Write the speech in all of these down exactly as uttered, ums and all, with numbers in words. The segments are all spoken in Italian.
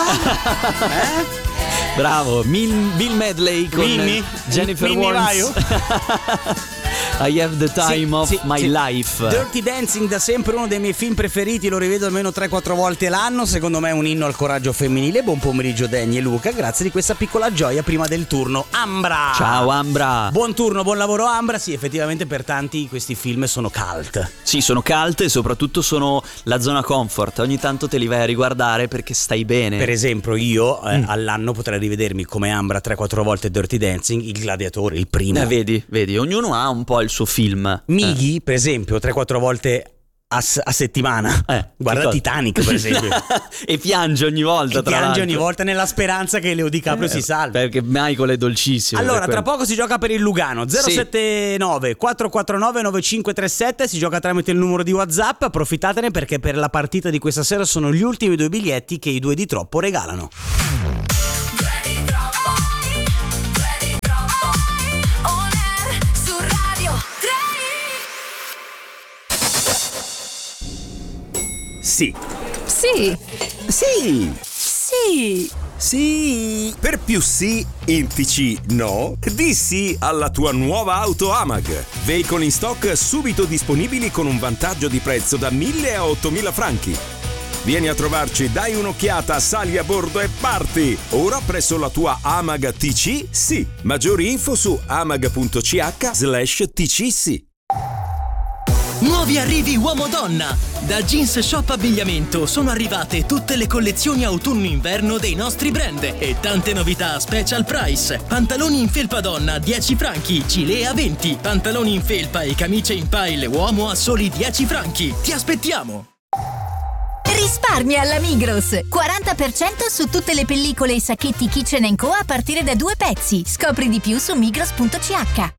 eh? Bravo, Min- Bill Medley con Mimmi? Jennifer Mimmi Warnes. I have the time Sì, of sì, my sì. life. Dirty Dancing, da sempre uno dei miei film preferiti, lo rivedo almeno tre quattro volte l'anno. Secondo me è un inno al coraggio femminile. Buon pomeriggio Danny e Luca, grazie di questa piccola gioia prima del turno. Ambra! Ciao Ambra. Buon turno, buon lavoro Ambra. Sì, effettivamente per tanti questi film sono cult. Sì, sono cult e soprattutto sono la zona comfort. Ogni tanto te li vai a riguardare perché stai bene. Per esempio io eh, Mm. all'anno potrei rivedermi come Ambra tre quattro volte Dirty Dancing, Il Gladiatore, il primo. Eh, vedi, vedi, ognuno ha un po' il suo film. Mighi, per esempio, tre quattro volte a, s- a settimana. Eh, Guarda che cosa? Titanic, per esempio. E piange ogni volta, E tra piange l'altro. ogni volta nella speranza che Leo DiCaprio Eh, si salvi. Perché Michael è dolcissimo. Allora, per tra quello. poco si gioca per il Lugano. zero sette nove quattro quattro nove nove cinque tre sette, si gioca tramite il numero di WhatsApp. Approfittatene perché per la partita di questa sera sono gli ultimi due biglietti che i due di troppo regalano. Sì. Sì, Sì, sì, sì. Per più sì in T C no, di sì alla tua nuova auto Amag. Veicoli in stock subito disponibili con un vantaggio di prezzo da mille a ottomila franchi. Vieni a trovarci, dai un'occhiata, sali a bordo e parti! Ora presso la tua Amag T C sì. Maggiori info su amag.ch slash tc sì. Nuovi arrivi uomo-donna! Da Jeans Shop Abbigliamento sono arrivate tutte le collezioni autunno-inverno dei nostri brand e tante novità a special price. Pantaloni in felpa donna dieci franchi, gilet a venti, pantaloni in felpa e camicie in pile uomo a soli dieci franchi. Ti aspettiamo! risparmia alla Migros. quaranta per cento su tutte le pellicole e sacchetti Kitchen and Co a partire da due pezzi. Scopri di più su migros punto c h.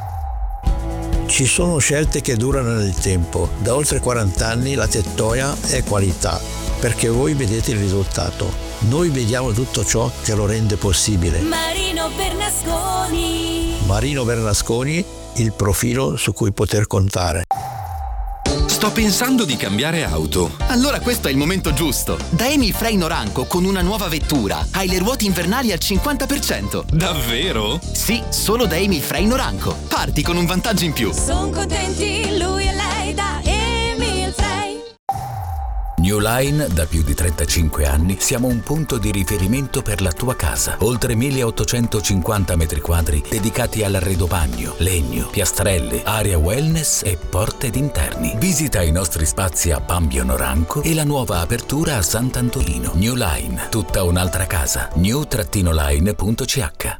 Ci sono scelte che durano nel tempo. Da oltre quaranta anni la Tettoia è qualità, perché voi vedete il risultato. Noi vediamo tutto ciò che lo rende possibile. Marino Bernasconi. Marino Bernasconi, il profilo su cui poter contare. Sto pensando di cambiare auto. Allora questo è il momento giusto. Da Emil Frey Noranco con una nuova vettura. Hai le ruote invernali al cinquanta per cento. Davvero? Sì, solo da Emil Frey Noranco. Parti con un vantaggio in più. Sono contenti lui e lei da Emil Frey. New Line, da più di trentacinque anni, siamo un punto di riferimento per la tua casa. Oltre milleottocentocinquanta metri quadri dedicati all'arredo bagno, legno, piastrelle, area wellness e porte d'interni. Visita i nostri spazi a Pambio Noranco e la nuova apertura a Sant'Antonino. New Line, tutta un'altra casa. new line punto c h.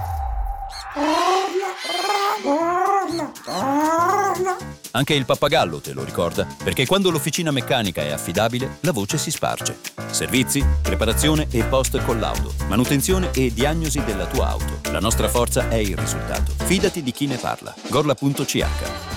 Anche il pappagallo te lo ricorda, perché quando l'officina meccanica è affidabile, la voce si sparge. Servizi, preparazione e post collaudo, manutenzione e diagnosi della tua auto. La nostra forza è il risultato. Fidati di chi ne parla. gorla punto c h.